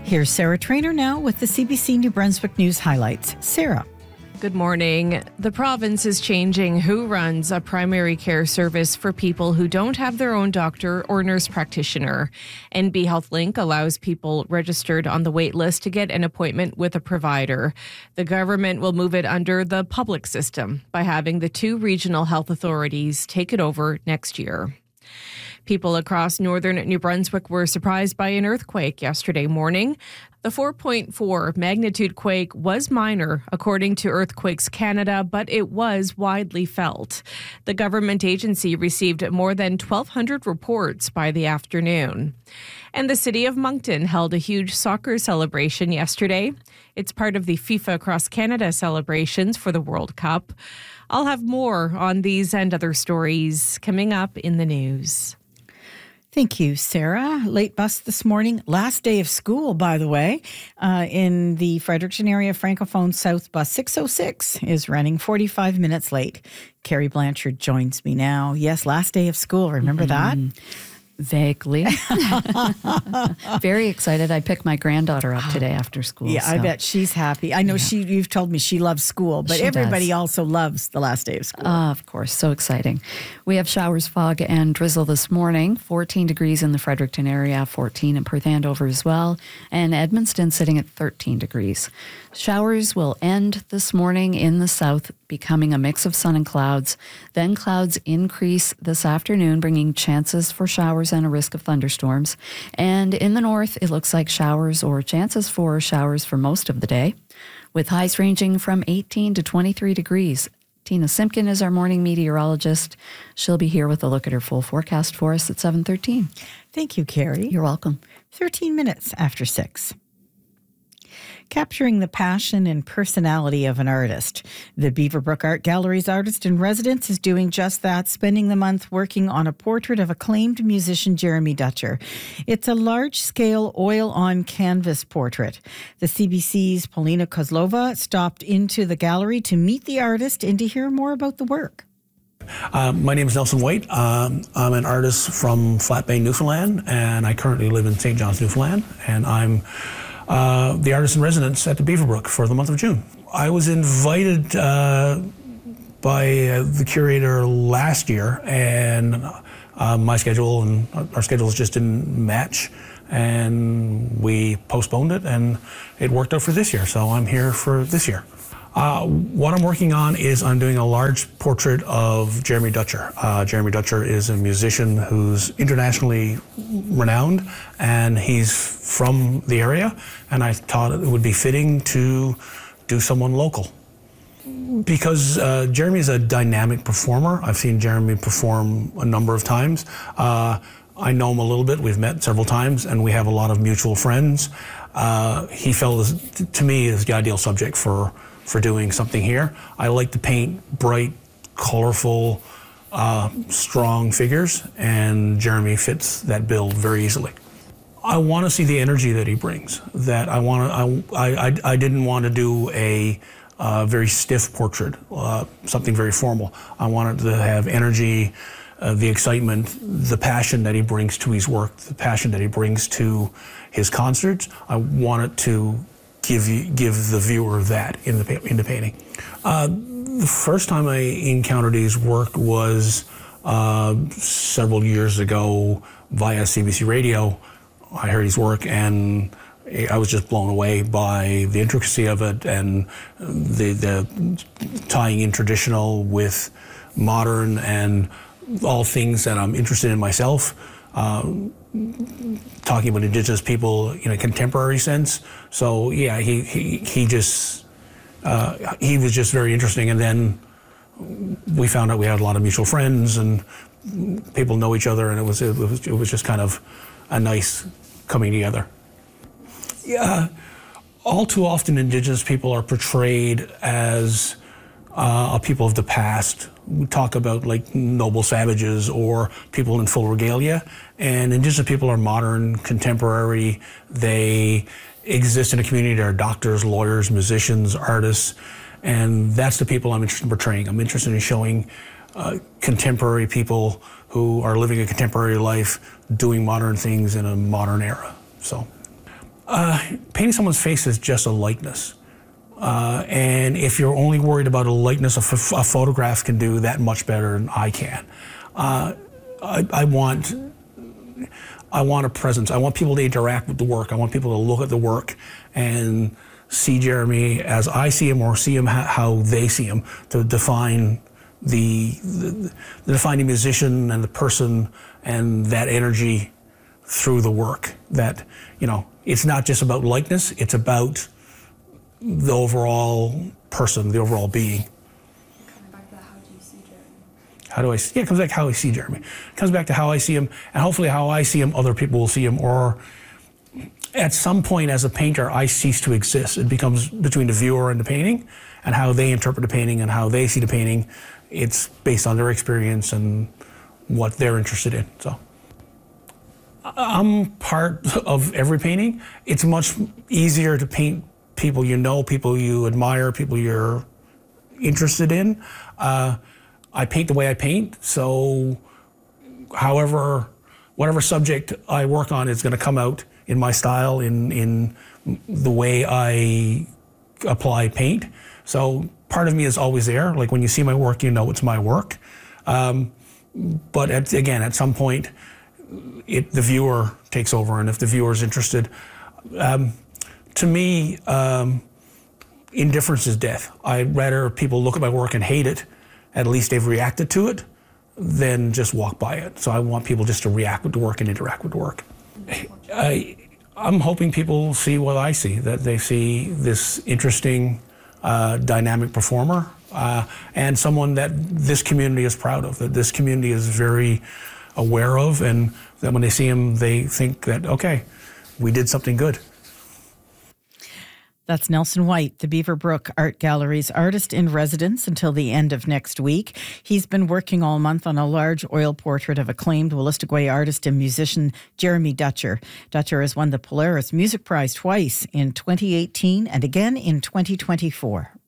Here's Sarah Trainer now with the CBC New Brunswick News highlights. Sarah. Good morning. The province is changing who runs a primary care service for people who don't have their own doctor or nurse practitioner. NB Health Link allows people registered on the wait list to get an appointment with a provider. The government will move it under the public system by having the two regional health authorities take it over next year. People across northern New Brunswick were surprised by an earthquake yesterday morning. The 4.4 magnitude quake was minor, according to Earthquakes Canada, but it was widely felt. The government agency received more than 1,200 reports by the afternoon. And the city of Moncton held a huge soccer celebration yesterday. It's part of the FIFA Cross Canada celebrations for the World Cup. I'll have more on these and other stories coming up in the news. Thank you, Sarah. Late bus this morning. Last day of school, by the way, in the Fredericton area. Francophone South bus 606 is running 45 minutes late. Carrie Blanchard joins me now. Yes, last day of school. Remember that? Vaguely. Very excited. I picked my granddaughter up today after school. Yeah, so. I bet she's happy. I know you've told me she loves school, but everybody also loves the last day of school. Of course. So exciting. We have showers, fog, and drizzle this morning. 14 degrees in the Fredericton area, 14 in Perth Andover as well, and Edmundston sitting at 13 degrees. Showers will end this morning in the south, becoming a mix of sun and clouds. Then clouds increase this afternoon, bringing chances for showers and a risk of thunderstorms. And in the north, it looks like showers or chances for showers for most of the day, with highs ranging from 18 to 23 degrees. Tina Simpkin is our morning meteorologist. She'll be here with a look at her full forecast for us at 7:13. Thank you, Carrie. You're welcome. 13 minutes after 6. Capturing the passion and personality of an artist. The Beaverbrook Art Gallery's artist in residence is doing just that, spending the month working on a portrait of acclaimed musician Jeremy Dutcher. It's a large-scale oil-on-canvas portrait. The CBC's Polina Kozlova stopped into the gallery to meet the artist and to hear more about the work. My name is Nelson White. I'm an artist from Flat Bay, Newfoundland, and I currently live in St. John's, Newfoundland, and I'm the artist in residence at the Beaverbrook for the month of June. I was invited by the curator last year, and my schedule and our schedules just didn't match, and we postponed it, and it worked out for this year, so I'm here for this year. What I'm working on is I'm doing a large portrait of Jeremy Dutcher. Jeremy Dutcher is a musician who's internationally renowned, and he's from the area, and I thought it would be fitting to do someone local. Because Jeremy is a dynamic performer. I've seen Jeremy perform a number of times. I know him a little bit. We've met several times, and we have a lot of mutual friends. He felt, to me, is the ideal subject for doing something here. I like to paint bright, colorful, strong figures, and Jeremy fits that bill very easily. I want to see the energy that he brings. That I didn't want to do a very stiff portrait, something very formal. I wanted to have energy, the excitement, the passion that he brings to his work, the passion that he brings to his concerts. I wanted to give the viewer that in the painting. The first time I encountered his work was several years ago via CBC Radio. I heard his work and I was just blown away by the intricacy of it and the tying in traditional with modern and all things that I'm interested in myself. Talking about Indigenous people in a contemporary sense. So yeah, he was just very interesting. And then we found out we had a lot of mutual friends and people know each other, and it was just kind of a nice coming together. Yeah, all too often Indigenous people are portrayed as a people of the past. We talk about like noble savages or people in full regalia, and Indigenous people are modern, contemporary. They exist in a community. There are doctors, lawyers, musicians, artists, and that's the people I'm interested in portraying. I'm interested in showing contemporary people who are living a contemporary life, doing modern things in a modern era. So Painting someone's face is just a likeness. And if you're only worried about a likeness, a photograph can do that much better than I can. I want a presence. I want people to interact with the work. I want people to look at the work and see Jeremy as I see him, or see him how they see him, to define the defining musician and the person and that energy through the work. That, it's not just about likeness, it's about the overall person, the overall being. Coming back to how do you see Jeremy? How do I see? Yeah, it comes back to how I see Jeremy. It comes back to how I see him, and hopefully how I see him, other people will see him, or at some point as a painter, I cease to exist. It becomes between the viewer and the painting, and how they interpret the painting and how they see the painting. It's based on their experience and what they're interested in. So I'm part of every painting. It's much easier to paint people you know, people you admire, people you're interested in. I paint the way I paint, so whatever subject I work on is going to come out in my style, in the way I apply paint. So part of me is always there. Like when you see my work, you know it's my work. But at some point, the viewer takes over, and if the viewer is interested, to me, indifference is death. I'd rather people look at my work and hate it, at least they've reacted to it, than just walk by it. So I want people just to react with the work and interact with the work. I'm hoping people see what I see, that they see this interesting, dynamic performer, and someone that this community is proud of, that this community is very aware of, and that when they see him, they think that, okay, we did something good. That's Nelson White, the Beaverbrook Art Gallery's artist in residence until the end of next week. He's been working all month on a large oil portrait of acclaimed Wolastoqey artist and musician Jeremy Dutcher. Dutcher has won the Polaris Music Prize twice, in 2018 and again in 2024.